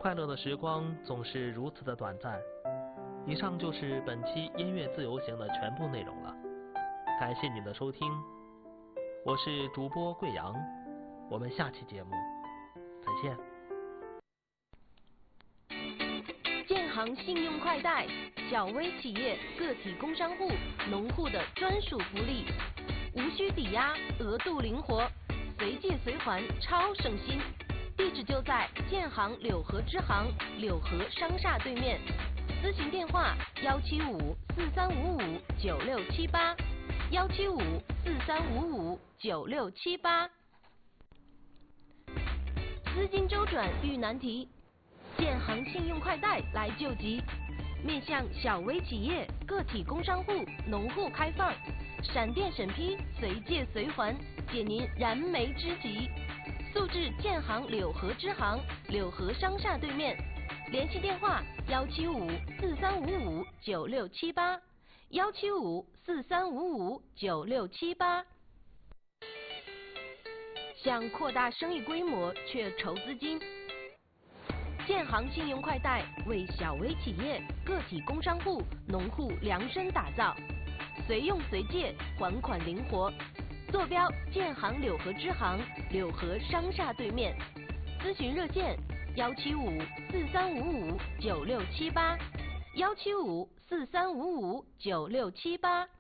快乐的时光总是如此的短暂。以上就是本期音乐自由行的全部内容了，感谢你的收听，我是主播贵阳，我们下期节目再见。 建行信用快贷，小微企业、个体工商户、农户的专属福利，无需抵押，额度灵活，随借随还，超省心。地址就在建行柳河支行柳河商厦对面，咨询电话175-4355-9678，175-4355-9678。资金周转遇难题，建行信用快贷来救急，面向小微企业、个体工商户、农户开放，闪电审批，随借随还，解您燃眉之急。速至建行柳河支行柳河商厦对面，联系电话175-4355-9678，175-4355-9678。想扩大生意规模却筹资金，建行信用快贷为小微企业、个体工商户、农户量身打造，随用随借，还款灵活。坐标建行柳河支行柳河商厦对面，咨询热线175-4355-9678，175-4355-9678。